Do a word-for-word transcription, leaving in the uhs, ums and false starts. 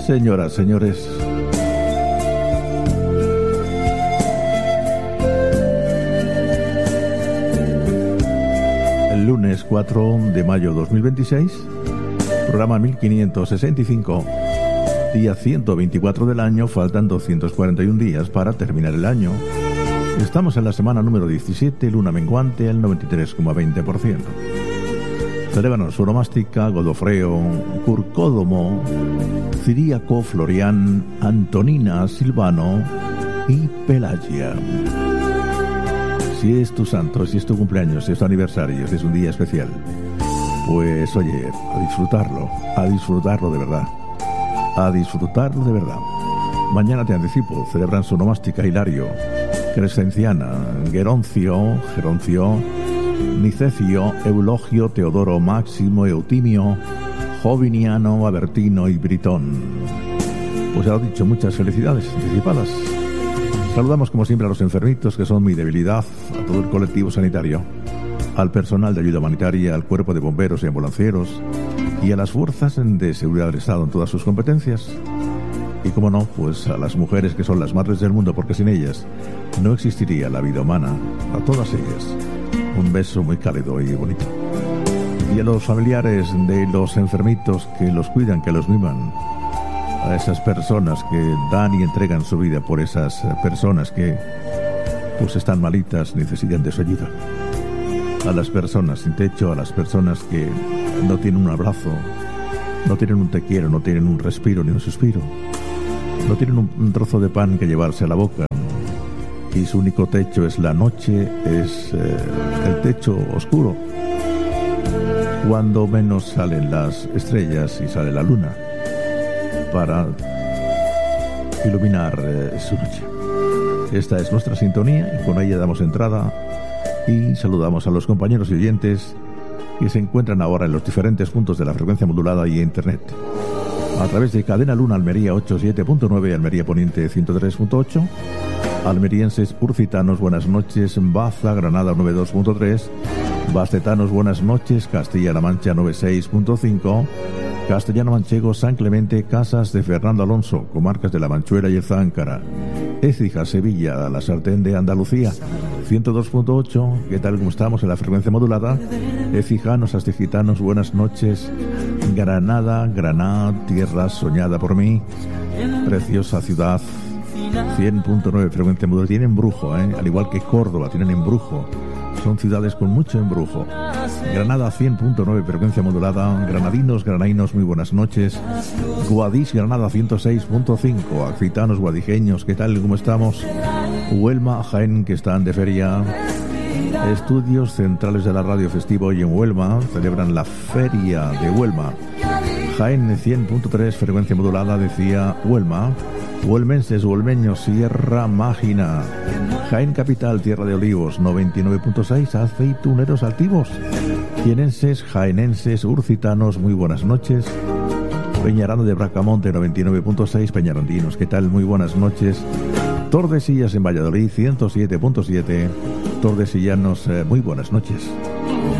Señoras, señores, el lunes cuatro de mayo de dos mil veintiséis, programa mil quinientos sesenta y cinco, día ciento veinticuatro del año, faltan doscientos cuarenta y un días para terminar el año. Estamos en la semana número diecisiete, luna menguante al noventa y tres coma veinte por ciento. Celebran Sunomástica, Godofreo, Curcódomo, Ciríaco, Florián, Antonina, Silvano y Pelagia. Si es tu santo, si es tu cumpleaños, si es tu aniversario, si es un día especial, pues oye, a disfrutarlo, a disfrutarlo de verdad, a disfrutarlo de verdad. Mañana te anticipo, celebran Sunomástica Hilario, Crescenciana, Geroncio, Geroncio, Nicecio, Eulogio, Teodoro, Máximo, Eutimio, Joviniano, Abertino y Britón. Pues ya lo he dicho, muchas felicidades anticipadas. Saludamos como siempre a los enfermitos, que son mi debilidad, a todo el colectivo sanitario, al personal de ayuda humanitaria, al cuerpo de bomberos y ambulancieros y a las fuerzas de seguridad del Estado en todas sus competencias. Y como no, pues a las mujeres, que son las madres del mundo, porque sin ellas no existiría la vida humana. A todas ellas un beso muy cálido y bonito. Y a los familiares de los enfermitos, que los cuidan, que los miman, a esas personas que dan y entregan su vida por esas personas que pues están malitas, necesitan de su ayuda, a las personas sin techo, a las personas que no tienen un abrazo, no tienen un te quiero, no tienen un respiro ni un suspiro, no tienen un, un trozo de pan que llevarse a la boca, y su único techo es la noche, es eh, el techo oscuro, cuando menos salen las estrellas y sale la luna para iluminar eh, su noche. Esta es nuestra sintonía y con ella damos entrada y saludamos a los compañeros y oyentes que se encuentran ahora en los diferentes puntos de la frecuencia modulada y internet. A través de Cadena Luna Almería ochenta y siete punto nueve, Almería Poniente ciento tres punto ocho, almerienses urcitanos, buenas noches, Baza, Granada noventa y dos punto tres, bastetanos, buenas noches, Castilla-La Mancha noventa y seis punto cinco, castellano-manchego, San Clemente, Casas de Fernando Alonso, comarcas de La Manchuela y el Záncara, Écija, Sevilla, La Sartén de Andalucía, ciento dos punto ocho, ¿qué tal como estamos en la frecuencia modulada? Écijanos, astigitanos, buenas noches, Granada, Granada, tierra soñada por mí, preciosa ciudad, cien punto nueve frecuencia modulada, tienen embrujo, ¿eh? Al igual que Córdoba, tienen embrujo, son ciudades con mucho embrujo. Granada cien punto nueve frecuencia modulada, granadinos, granadinos, muy buenas noches. Guadix, Granada ciento seis punto cinco, accitanos, guadijeños, ¿qué tal? ¿Cómo estamos? Huelma, Jaén, que están de feria. Estudios centrales de la radio festivo y en Huelma celebran la feria de Huelma. Jaén cien punto tres frecuencia modulada, decía Huelma. Huelmenses, huelmeños, Sierra Mágina. Jaén capital, tierra de olivos, noventa y nueve punto seis, aceituneros altivos. Jienenses, jaenenses, urcitanos, muy buenas noches. Peñaranda de Bracamonte, noventa y nueve punto seis, peñarandinos, ¿qué tal? Muy buenas noches. Tordesillas en Valladolid, ciento siete punto siete, tordesillanos, eh, muy buenas noches.